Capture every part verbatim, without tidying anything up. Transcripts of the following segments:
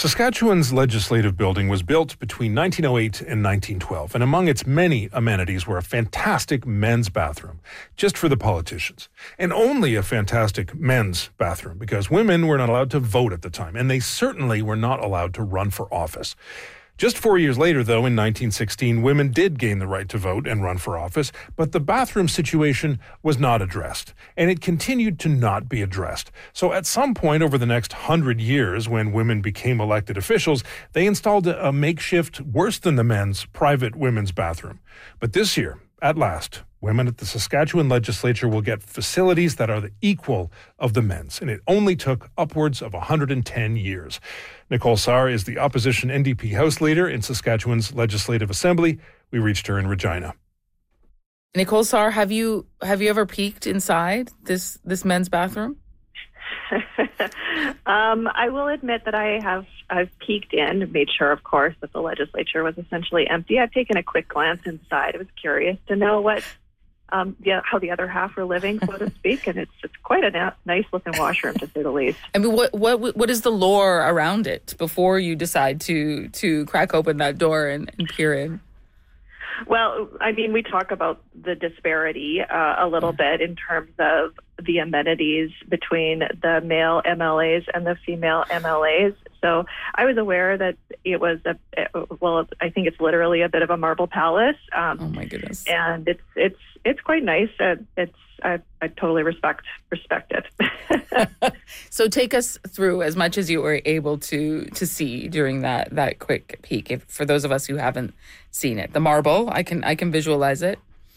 Saskatchewan's legislative building was built between nineteen oh eight and nineteen twelve, and among its many amenities were a fantastic men's bathroom, just for the politicians, and only a fantastic men's bathroom, because women were not allowed to vote at the time, and they certainly were not allowed to run for office. Just four years later, though, in nineteen sixteen, women did gain the right to vote and run for office, but the bathroom situation was not addressed, and it continued to not be addressed. So at some point over the next hundred years, when women became elected officials, they installed a makeshift, worse than the men's, private women's bathroom. But this year, at last, women at the Saskatchewan legislature will get facilities that are the equal of the men's, and it only took upwards of one hundred ten years. Nicole Sarr is the opposition N D P House Leader in Saskatchewan's Legislative Assembly. We reached her in Regina. Nicole Sarr, have you have you ever peeked inside this this men's bathroom? um, I will admit that I have I've peeked in, made sure, of course, that the legislature was essentially empty. I've taken a quick glance inside. I was curious to know what, um, yeah, how the other half were living, so to speak, and it's it's quite a na- nice looking washroom, to say the least. I mean, what what what is the lore around it before you decide to to crack open that door and, and peer in? Well, I mean, we talk about the disparity uh, a little bit in terms of the amenities between the male M L As and the female M L As. So I was aware that it was a, well, I think it's literally a bit of a marble palace. Um, oh my goodness! And it's it's it's quite nice. Uh, it's I, I totally respect respect it. So take us through as much as you were able to to see during that that quick peek. If for those of us who haven't seen it, the marble, I can I can visualize it.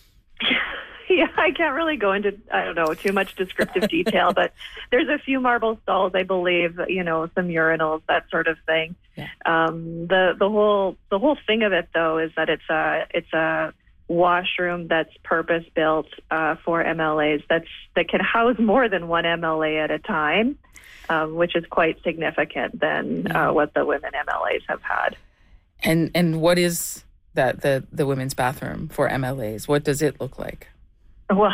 Yeah, I can't really go into, I don't know, too much descriptive detail, but there's a few marble stalls, I believe, you know, some urinals, that sort of thing. Yeah. Um, the the whole the whole thing of it, though, is that it's a it's a washroom that's purpose built uh, for M L As. That's that can house more than one M L A at a time, um, which is quite significant than uh, what the women M L As have had. And and what is that the the women's bathroom for M L As? What does it look like? Well,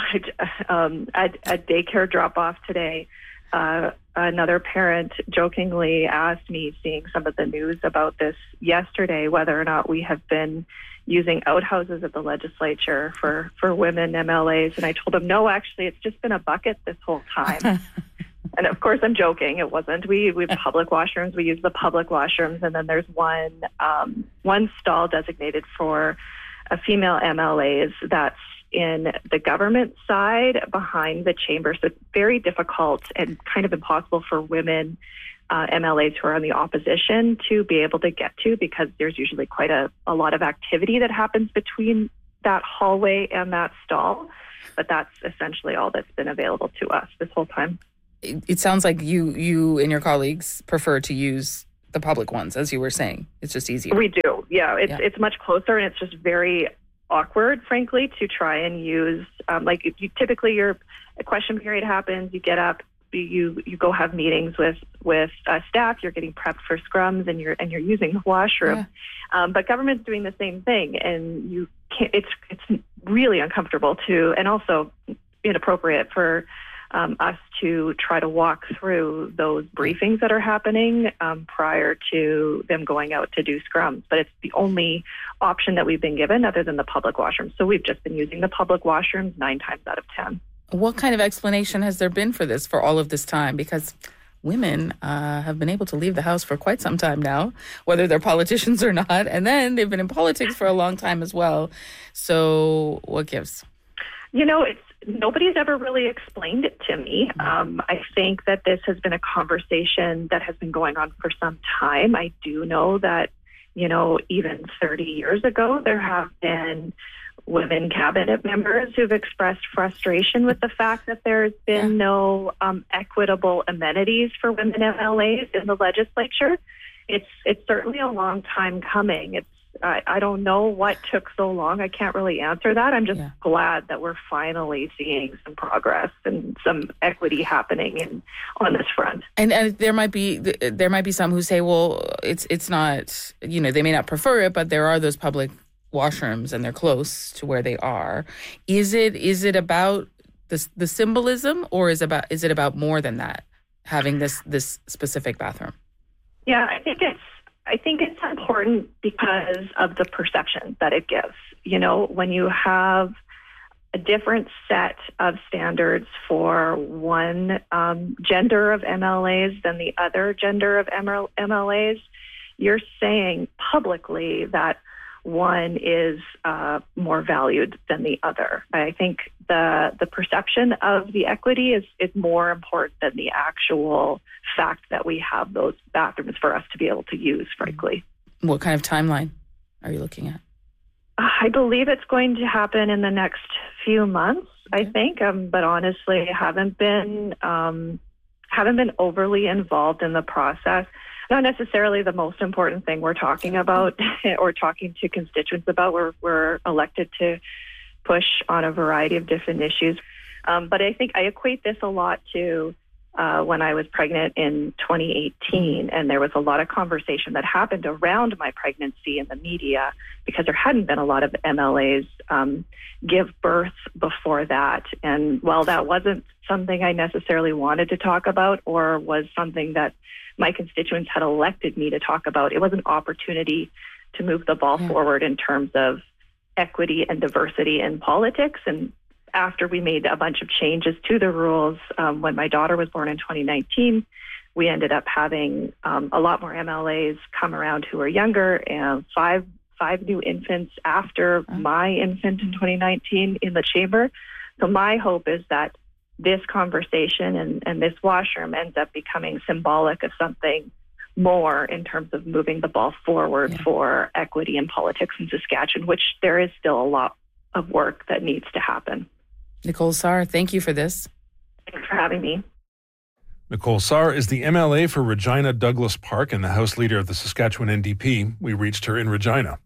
um, at, at daycare drop-off today, uh, another parent jokingly asked me, seeing some of the news about this yesterday, whether or not we have been using outhouses at the legislature for, for women M L As. And I told him, no, actually, it's just been a bucket this whole time. And of course, I'm joking. It wasn't. We we have public washrooms. We use the public washrooms. And then there's one um, one stall designated for a female M L As that's in the government side behind the chamber. So it's very difficult and kind of impossible for women uh, M L As who are on the opposition to be able to get to, because there's usually quite a, a lot of activity that happens between that hallway and that stall. But that's essentially all that's been available to us this whole time. It, it sounds like you you and your colleagues prefer to use the public ones, as you were saying. It's just easier. We do, yeah. It's, yeah. it's much closer, and it's just very awkward, frankly, to try and use, um, like if you typically your a question period happens, you get up, you you go have meetings with with uh, staff, you're getting prepped for scrums, and you're and you're using the washroom. Yeah. Um, but government's doing the same thing, and you can't. It's it's really uncomfortable to, and also inappropriate for um, us to try to walk through those briefings that are happening um, prior to them going out to do scrums. But it's the only option that we've been given other than the public washrooms. So we've just been using the public washrooms nine times out of ten. What kind of explanation has there been for this for all of this time? Because women uh, have been able to leave the house for quite some time now, whether they're politicians or not. And then they've been in politics for a long time as well. So what gives? You know, it's nobody's ever really explained it to me. Um, I think that this has been a conversation that has been going on for some time. I do know that, you know, even thirty years ago, there have been women cabinet members who've expressed frustration with the fact that there's been yeah. no um, equitable amenities for women M L As in the legislature. It's it's certainly a long time coming. It's I, I don't know what took so long. I can't really answer that. I'm just yeah. glad that we're finally seeing some progress and some equity happening in, on this front. And, and there might be there might be some who say, well, it's it's not, you know, they may not prefer it, but there are those public washrooms and they're close to where they are. Is it is it about the the symbolism, or is about is it about more than that? Having this this specific bathroom. Yeah, I think it's I think it's important because of the perception that it gives. You know, when you have a different set of standards for one um, gender of M L As than the other gender of M L As, you're saying publicly that one is uh, more valued than the other. I think the the perception of the equity is, is more important than the actual fact that we have those bathrooms for us to be able to use, frankly. What kind of timeline are you looking at? I believe it's going to happen in the next few months, okay. I think, um, but honestly, haven't been um, haven't been overly involved in the process. Not necessarily the most important thing we're talking about or talking to constituents about. We're, we're elected to push on a variety of different issues. Um, but I think I equate this a lot to uh, when I was pregnant in twenty eighteen, and there was a lot of conversation that happened around my pregnancy in the media because there hadn't been a lot of M L As um, give birth before that. And while that wasn't something I necessarily wanted to talk about or was something that my constituents had elected me to talk about, it was an opportunity to move the ball yeah. forward in terms of equity and diversity in politics. And after we made a bunch of changes to the rules, um, when my daughter was born in twenty nineteen, we ended up having um, a lot more M L As come around who are younger, and five five new infants after oh. my infant in twenty nineteen in the chamber. So my hope is that this conversation and, and this washroom ends up becoming symbolic of something more in terms of moving the ball forward yeah. for equity in politics in Saskatchewan, which there is still a lot of work that needs to happen. Nicole Sarr, thank you for this. Thanks for having me. Nicole Sarr is the M L A for Regina Douglas Park and the House Leader of the Saskatchewan N D P. We reached her in Regina.